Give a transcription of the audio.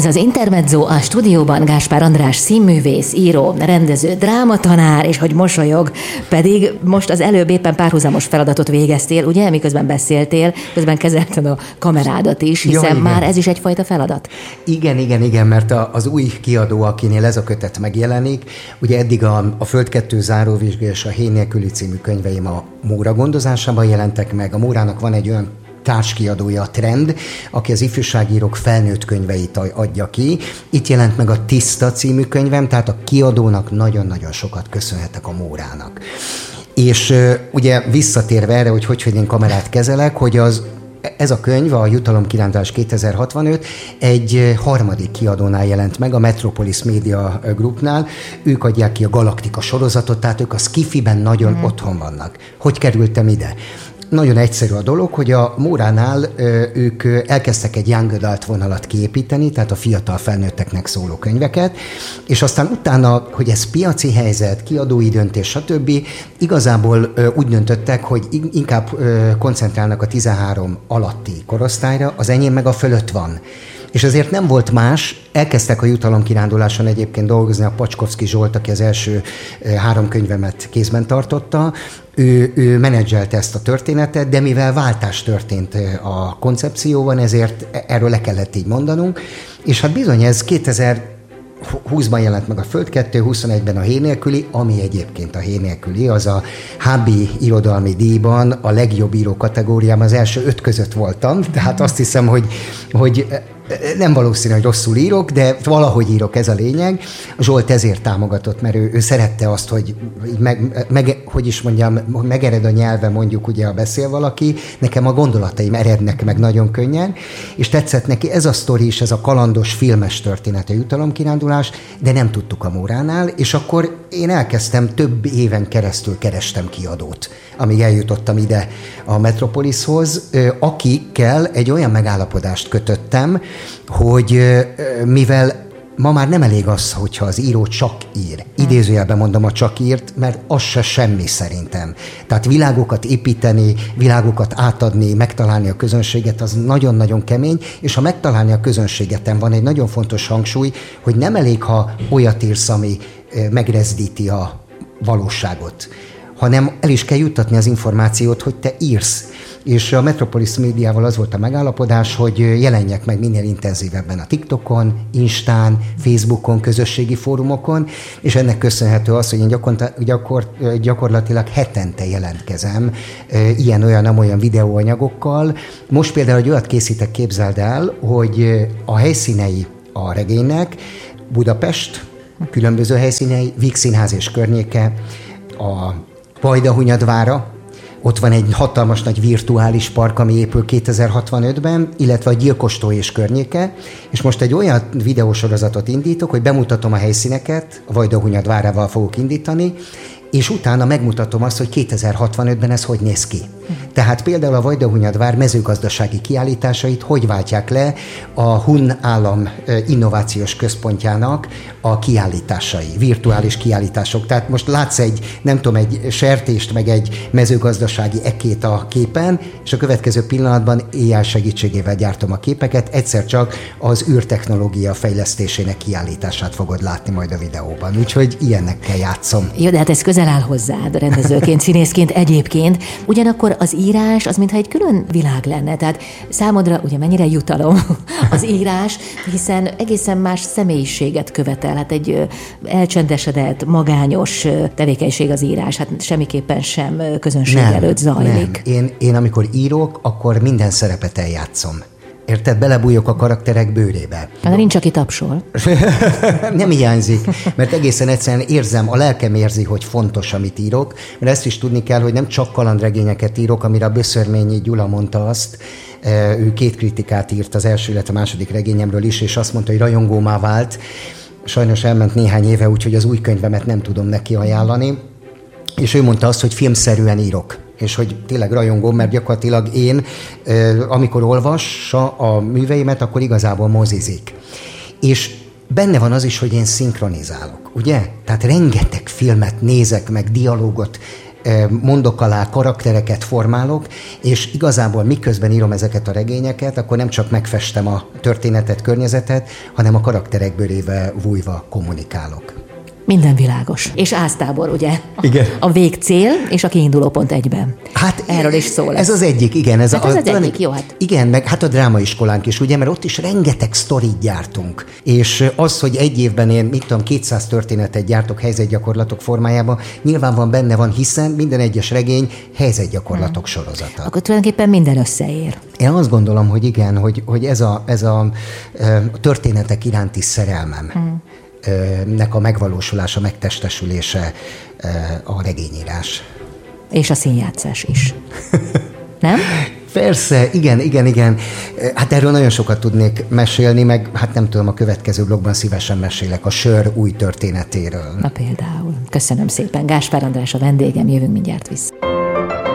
Ez az Intermezzo, a stúdióban Gáspár András színművész, író, rendező, drámatanár, és hogy mosolyog, pedig most az előbb éppen párhuzamos feladatot végeztél, ugye, miközben beszéltél, közben kezelted a kamerádat is, hiszen már ez is egyfajta feladat. Igen, mert az új kiadó, akinél ez a kötet megjelenik, ugye eddig a Föld 2 záróvizsga és a Héj nélküli című könyveim a Móra gondozásában jelentek meg. A Mórának van egy olyan társkiadója, a Trend, aki az ifjúságírók felnőtt könyveit adja ki. Itt jelent meg a Tiszta című könyvem, tehát a kiadónak nagyon-nagyon sokat köszönhetek a Mórának. És ugye visszatérve erre, hogy én kamerát kezelek, hogy ez a könyv, a Jutalomkirándulás 2065 egy harmadik kiadónál jelent meg, a Metropolis Media Groupnál. Ők adják ki a Galaktika sorozatot, tehát ők a Skifiben nagyon otthon vannak. Hogy kerültem ide? Nagyon egyszerű a dolog, hogy a Móránál ők elkezdtek egy young adult vonalat kiépíteni, tehát a fiatal felnőtteknek szóló könyveket, és aztán utána, hogy ez piaci helyzet, kiadói döntés, stb. Igazából úgy döntöttek, hogy inkább koncentrálnak a 13 alatti korosztályra, az enyém meg a fölött van. És ezért nem volt más, elkezdtek a Jutalomkiránduláson egyébként dolgozni a Pacskovszki Zsolt, aki az első 3 könyvemet kézben tartotta. Ő menedzselte ezt a történetet, de mivel váltás történt a koncepcióban, ezért erről le kellett így mondanunk. És hát bizony ez 2020-ban jelent meg a Föld 2, 21-ben a Héj nélküli, ami egyébként a Héj nélküli, az a HB irodalmi díjban a legjobb író kategóriában az első 5 között voltam, tehát azt hiszem, hogy nem valószínű, hogy rosszul írok, de valahogy írok, ez a lényeg. A Zsolt ezért támogatott, mert ő szerette azt, hogy megered a nyelve, mondjuk ugye, ha beszél valaki. Nekem a gondolataim erednek meg nagyon könnyen, és tetszett neki ez a sztori is, ez a kalandos filmes történet, a Jutalomkirándulás, de nem tudtuk a Móránál, és akkor én elkezdtem, több éven keresztül kerestem kiadót, amíg eljutottam ide a Metropolishoz, akikkel egy olyan megállapodást kötöttem, hogy mivel ma már nem elég az, hogyha az író csak ír. Idézőjelben mondom a csak írt, mert az se semmi szerintem. Tehát világokat építeni, világokat átadni, megtalálni a közönséget, az nagyon-nagyon kemény, és ha megtalálni a közönségeten van egy nagyon fontos hangsúly, hogy nem elég, ha olyat írsz, ami megrezdíti a valóságot, hanem el is kell juttatni az információt, hogy te írsz. És a Metropolis Médiával az volt a megállapodás, hogy jelenjek meg minél intenzívebben a TikTokon, Instán, Facebookon, közösségi fórumokon, és ennek köszönhető az, hogy én gyakorlatilag hetente jelentkezem ilyen-olyan videóanyagokkal. Most például egy olyat készítek, képzeld el, hogy a helyszínei a regénynek Budapest, különböző helyszínei, Víg Színház és környéke, a Vajdahunyadvára, ott van egy hatalmas nagy virtuális park, ami épül 2065-ben, illetve a Gyilkostó és környéke, és most egy olyan videósorozatot indítok, hogy bemutatom a helyszíneket, a Vajdahunyadvárával fogok indítani, és utána megmutatom azt, hogy 2065-ben ez hogy néz ki. Tehát például a Vajdahunyadvár mezőgazdasági kiállításait hogy váltják le a Hun Állam Innovációs Központjának a kiállításai, virtuális kiállítások. Tehát most látsz egy sertést, meg egy mezőgazdasági ekét a képen, és a következő pillanatban AI segítségével gyártom a képeket, egyszer csak az űrtechnológia fejlesztésének kiállítását fogod látni majd a videóban. Úgyhogy ilyenekkel játszom. Jó, de hát ez közel áll hozzád, rendezőként, színészként egyébként. Ugyanakkor az írás, az mintha egy külön világ lenne. Tehát számodra ugye mennyire jutalom az írás, hiszen egészen más személyiséget követel. Hát egy elcsendesedett, magányos tevékenység az írás. Hát semmiképpen sem közönség előtt zajlik. Nem. Én amikor írok, akkor minden szerepet eljátszom. Érted? Belebújok a karakterek bőrébe. De nincs, aki tapsol. Nem hiányzik, mert egészen egyszerűen érzem, a lelkem érzi, hogy fontos, amit írok, mert ezt is tudni kell, hogy nem csak kalandregényeket írok, amire a Böszörményi Gyula mondta azt, ő 2 kritikát írt az első, illetve a második regényemről is, és azt mondta, hogy rajongómá vált. Sajnos elment néhány éve, úgyhogy az új könyvemet nem tudom neki ajánlani. És ő mondta azt, hogy filmszerűen írok. És hogy tényleg rajongom, mert gyakorlatilag én, amikor olvassa a műveimet, akkor igazából mozizik. És benne van az is, hogy én szinkronizálok, ugye? Tehát rengeteg filmet nézek, meg dialógot mondok alá, karaktereket formálok, és igazából miközben írom ezeket a regényeket, akkor nem csak megfestem a történetet, környezetet, hanem a karakterek bőrébe vújva kommunikálok. Minden világos. És áztábor, ugye? Igen. A végcél és a kiinduló pont egyben. Hát erről is szól. Ez az egyik, igen. Ez az egyik, jó. Hát. Igen, meg hát a drámaiskolánk is, ugye, mert ott is rengeteg sztorit gyártunk. És az, hogy egy évben én, 200 történetet gyártok helyzetgyakorlatok formájában, nyilván benne van, hiszen minden egyes regény helyzetgyakorlatok sorozata. Akkor tulajdonképpen minden összeér. Én azt gondolom, hogy igen, hogy ez a történetek iránti szerelmem. Nek a megvalósulása, megtestesülése a regényírás. És a színjátszás is. Nem? Persze, igen. Hát erről nagyon sokat tudnék mesélni, meg hát nem tudom, a következő blogban szívesen mesélek a sör új történetéről. Na például. Köszönöm szépen. Gáspár András a vendégem, jövünk mindjárt vissza.